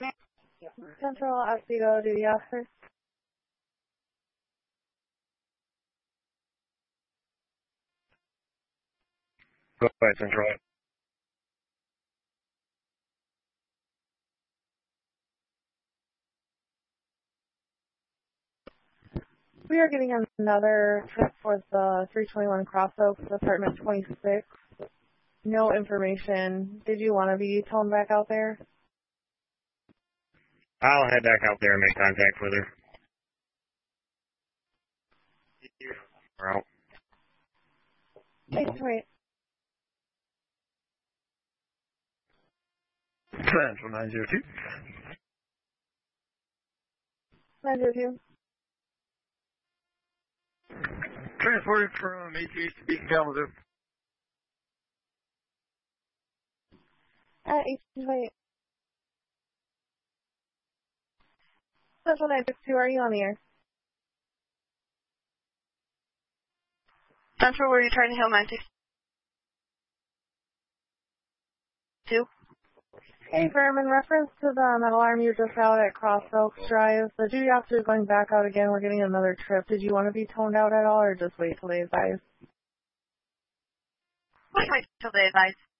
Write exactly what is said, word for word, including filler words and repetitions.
Central Oswego duty officer. Go ahead, Central. We are getting another trip for the three twenty-one Cross Oaks, apartment twenty-six. No information. Did you want to be towed back out there? I'll head back out there and make contact with her. We're out. Thanks, wait. Central nine zero two. nine zero two. Transported from A T H to Beacon, Kalamazoo. At eighteen twenty-eight. Central nine six two, are you on the air? Central, were you trying to hail nine six two? Hey, firm, in reference to the metal arm you just out at Cross Oaks Drive, the duty officer is going back out again. We're getting another trip. Did you want to be toned out at all, or just wait till they advise? Wait, wait till they advise.